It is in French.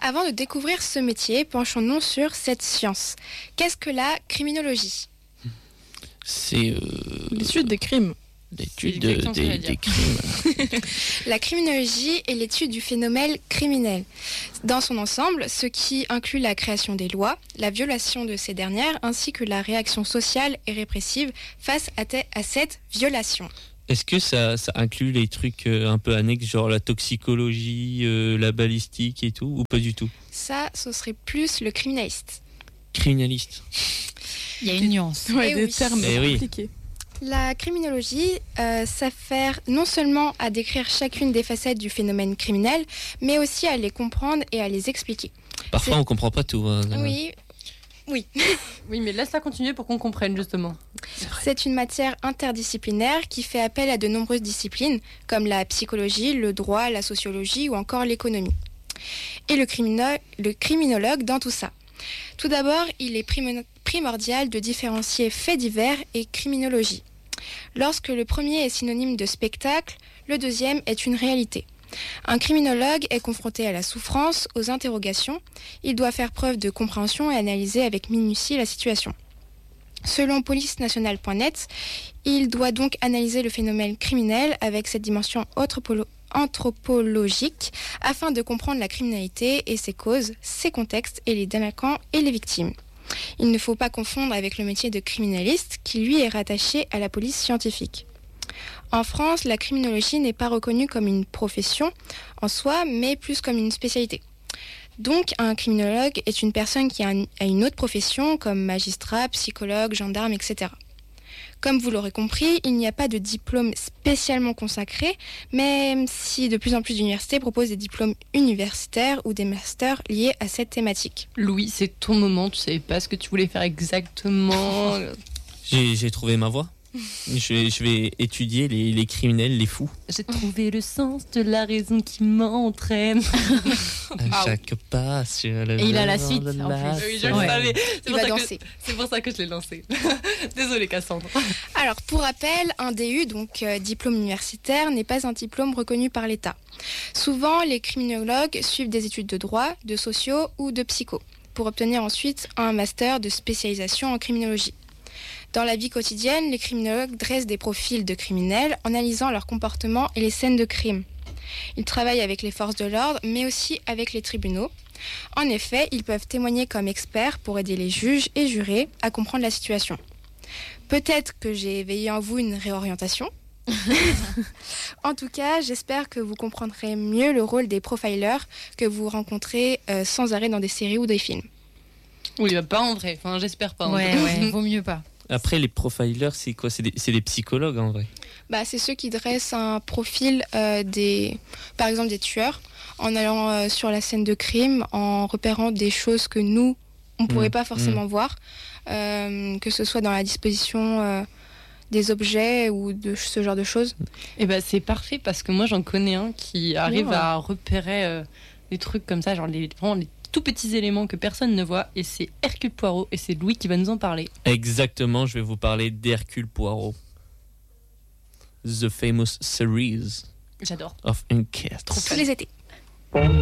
Avant de découvrir ce métier, penchons-nous sur cette science. Qu'est-ce que la criminologie ? C'est l'étude des crimes. l'étude des crimes. La criminologie est l'étude du phénomène criminel dans son ensemble, ce qui inclut la création des lois, la violation de ces dernières, ainsi que la réaction sociale et répressive face à cette violation. Est-ce que ça inclut les trucs un peu annexes, genre la toxicologie, la balistique et tout, ou pas du tout ? Ça, ce serait plus le criminaliste. Criminaliste. Il y a une nuance. Ouais, des termes oui. compliqués. La criminologie s'affaire non seulement à décrire chacune des facettes du phénomène criminel, mais aussi à les comprendre et à les expliquer. Parfois, on comprend pas tout. Hein. Oui. Oui, mais laisse-la continuer pour qu'on comprenne, justement. C'est une matière interdisciplinaire qui fait appel à de nombreuses disciplines, comme la psychologie, le droit, la sociologie ou encore l'économie. Et le criminologue dans tout ça. Tout d'abord, il est primordial de différencier faits divers et criminologie. Lorsque le premier est synonyme de spectacle, le deuxième est une réalité. Un criminologue est confronté à la souffrance, aux interrogations. Il doit faire preuve de compréhension et analyser avec minutie la situation. Selon policenationale.net, il doit donc analyser le phénomène criminel avec cette dimension anthropologique afin de comprendre la criminalité et ses causes, ses contextes et les délinquants et les victimes. Il ne faut pas confondre avec le métier de criminaliste qui lui est rattaché à la police scientifique. En France, la criminologie n'est pas reconnue comme une profession en soi, mais plus comme une spécialité. Donc, un criminologue est une personne qui a une autre profession, comme magistrat, psychologue, gendarme, etc. Comme vous l'aurez compris, il n'y a pas de diplôme spécialement consacré, même si de plus en plus d'universités proposent des diplômes universitaires ou des masters liés à cette thématique. Louis, c'est ton moment, tu savais pas ce que tu voulais faire exactement. J'ai trouvé ma voie. Je vais étudier les criminels, les fous. J'ai trouvé le sens de la raison qui m'entraîne. À chaque pas sur le Et il a la bord suite, de en la plus. Oui, je le forêt. savais. Il va danser. C'est pour ça que je l'ai lancé. Désolée, Cassandre. Alors, pour rappel, un DU, donc diplôme universitaire, n'est pas un diplôme reconnu par l'État. Souvent, les criminologues suivent des études de droit, de sociaux ou de psycho, pour obtenir ensuite un master de spécialisation en criminologie. Dans la vie quotidienne, les criminologues dressent des profils de criminels en analysant leur comportement et les scènes de crime. Ils travaillent avec les forces de l'ordre, mais aussi avec les tribunaux. En effet, ils peuvent témoigner comme experts pour aider les juges et jurés à comprendre la situation. Peut-être que j'ai éveillé en vous une réorientation. En tout cas, j'espère que vous comprendrez mieux le rôle des profilers que vous rencontrez sans arrêt dans des séries ou des films. Oui, pas en vrai. Enfin, j'espère pas. Ouais, vaut mieux pas. Après, les profilers, c'est quoi ? C'est des psychologues en vrai. C'est ceux qui dressent un profil par exemple des tueurs, en allant sur la scène de crime, en repérant des choses que nous, on ne pourrait pas forcément voir, que ce soit dans la disposition des objets ou de ce genre de choses. Et c'est parfait parce que moi, j'en connais un qui arrive à repérer des trucs comme ça, genre vraiment les tout petits éléments que personne ne voit, et c'est Hercule Poirot, et c'est Louis qui va nous en parler. Exactement, je vais vous parler d'Hercule Poirot. The famous series J'adore. of enquêtes. Tous les étés.